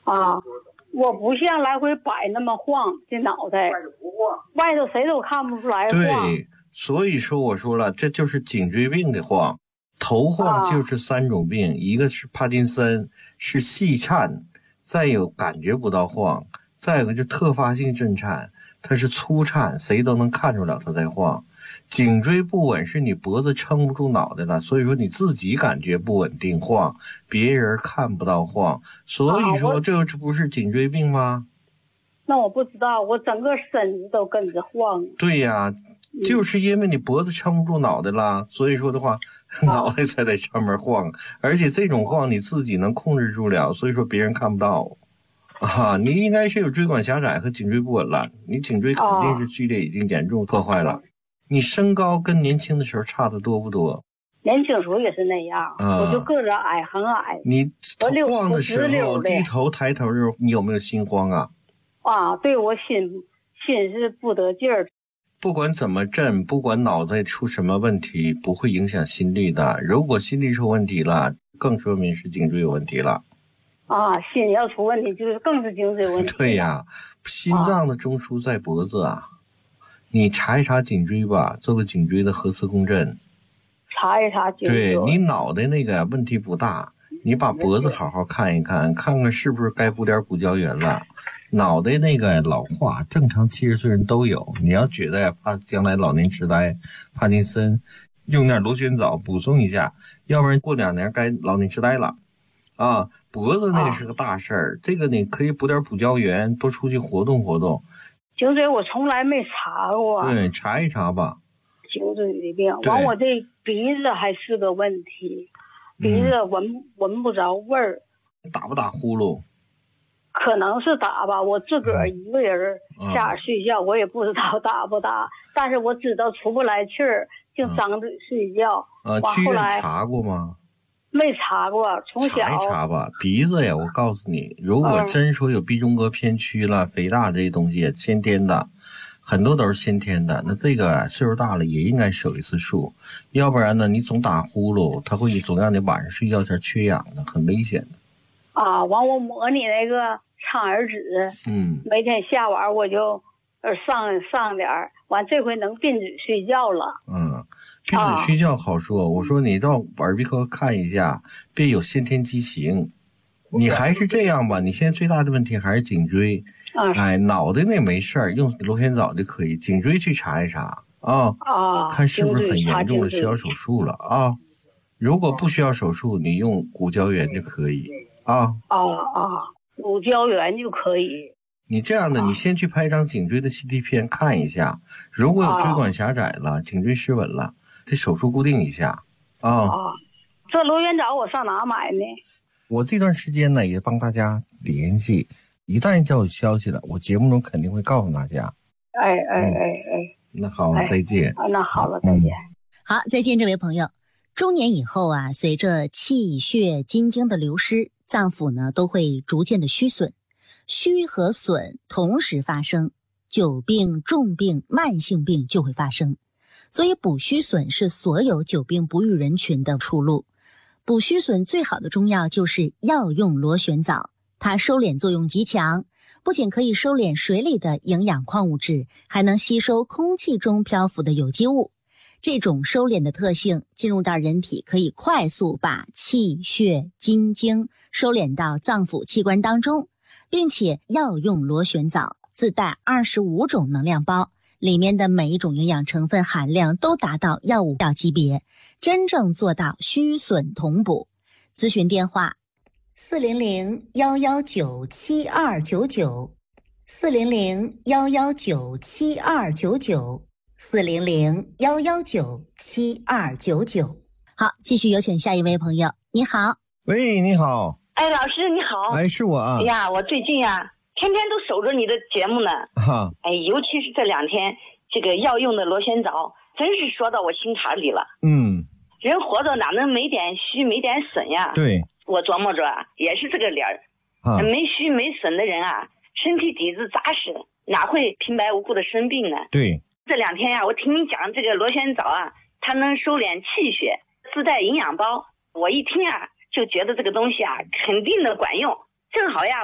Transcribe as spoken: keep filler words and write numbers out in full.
啊，我不像来回摆那么晃，这脑袋外头谁都看不出来晃。 对，所以说我说了，这就是颈椎病的晃。头晃就是三种病，啊、一个是帕金森，是细颤，再有感觉不到晃，再有个就特发性震颤，它是粗颤，谁都能看出来它在晃。颈椎不稳是你脖子撑不住脑袋了，所以说你自己感觉不稳定晃，别人看不到晃，所以说这不是颈椎病吗？ 那我不知道，我整个身子都跟着晃。 对呀，就是因为你脖子撑不住脑袋了，所以说的话，脑袋才在上面晃，而且这种晃你自己能控制住了，所以说别人看不到。啊，你应该是有椎管狭窄和颈椎不稳了，你颈椎肯定是剧烈已经严重破坏了。你身高跟年轻的时候差的多不多？ 年轻时候也是那样，啊、我就个子矮，很矮。 你晃的时候低头抬头的时候，你有没有心慌啊？ 啊，对，我心心是不得劲儿。 不管怎么震，不管脑袋出什么问题，不会影响心率的。如果心率出问题了，更说明是颈椎有问题了。 啊，心要出问题，就是更是颈椎问题。 对呀，心脏的中枢在脖子啊。啊你查一查颈椎吧，做个颈椎的核磁共振。 查一查颈椎。 对，你脑袋那个问题不大，你把脖子好好看一看，看看是不是该补点骨胶原了。脑袋那个老化，正常七十岁人都有。你要觉得呀，怕将来老年痴呆、帕金森，用点螺旋藻补充一下，要不然过两年该老年痴呆了。啊，脖子那个是个大事儿，啊、这个你可以补点补胶原，多出去活动活动。 颈椎我从来没查过。 对，查一查吧。 颈椎的病，完我这鼻子还是个问题，鼻子闻、嗯、闻不着味儿。 打不打呼噜？ 可能是打吧，我自个儿一个人下着睡觉、嗯，我也不知道打不打，但是我知道出不来气儿，就张嘴睡觉。 啊，去医院查过吗？ 没查过，从小查一查吧。鼻子呀，我告诉你，如果真说有鼻中隔偏曲了、嗯、肥大这些东西，先天的，很多都是先天的。那这个岁数大了也应该手一次术，要不然呢，你总打呼噜，它会总让你晚上睡觉前缺氧的，很危险的。 啊，完我模拟那个苍耳子， 嗯， 每天下晚我就呃上上点儿，完这回能闭嘴睡觉了。 嗯。闭嘴睡觉好说、啊、我说你到耳鼻科看一下，别有先天畸形。你还是这样吧，你现在最大的问题还是颈椎。啊、哎，脑袋那没事儿，用螺旋藻就可以，颈椎去查一查啊， 啊， 看是不是很严重的需要手术了啊。如果不需要手术，你用骨胶原就可以啊。 啊啊，骨胶原就可以。 你这样的，你先去拍张颈椎的 C T 片看一下，如果有椎管狭窄了、啊、颈椎失稳了，这手术固定一下啊。 啊，这螺旋藻我上哪买呢？ 我这段时间呢也帮大家联系，一旦叫有消息了，我节目中肯定会告诉大家。 哎哎哎哎， 那好，哎、再见。 啊，那好了，再见。 嗯、好，再见，这位朋友。中年以后啊，随着气血津精的流失，脏腑呢都会逐渐的虚损，虚和损同时发生，久病、重病、慢性病就会发生。所以补虚损是所有久病不愈人群的出路。补虚损最好的中药就是药用螺旋藻，它收敛作用极强，不仅可以收敛水里的营养矿物质，还能吸收空气中漂浮的有机物。这种收敛的特性进入到人体，可以快速把气血津精收敛到脏腑器官当中，并且药用螺旋藻自带二十五种能量包，里面的每一种营养成分含量都达到药物药级别，真正做到虚损同补。咨询电话四零零幺幺九七二九九，四零零幺幺九七二九九，四零零幺幺九七二九九。好，继续有请下一位朋友。你好。 喂，你好。 哎，老师你好。 哎，是我啊。 哎呀，我最近啊天天都守着你的节目呢。 哈。 哎，尤其是这两天这个药用的螺旋藻真是说到我心坎里了。 嗯， 人活着哪能没点虚没点损呀？ 对， 我琢磨着也是这个理儿、啊、没虚没损的人啊，身体底子扎实，哪会平白无故的生病呢？ 对， 这两天呀、啊、我听你讲这个螺旋藻啊，它能收敛气血，自带营养包，我一听啊就觉得这个东西啊肯定的管用。正好呀